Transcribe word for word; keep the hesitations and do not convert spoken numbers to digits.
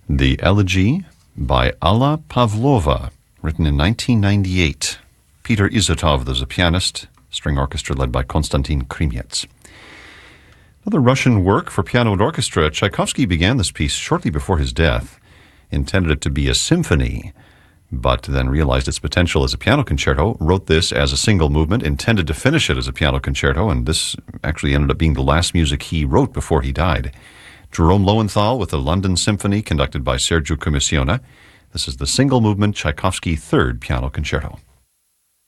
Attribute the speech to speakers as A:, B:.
A: The Elegy by Alla Pavlova, written in nineteen ninety-eight. Peter Izotov, there's a pianist, string orchestra led by Konstantin Krimiets. Another Russian work for piano and orchestra. Tchaikovsky began this piece shortly before his death, intended it to be a symphony, but then realized its potential as a piano concerto, wrote this as a single movement, intended to finish it as a piano concerto, and this actually ended up being the last music he wrote before he died. Jerome Lowenthal with the London Symphony, conducted by Sergiu Commissiona. This is the single movement Tchaikovsky Third Piano Concerto.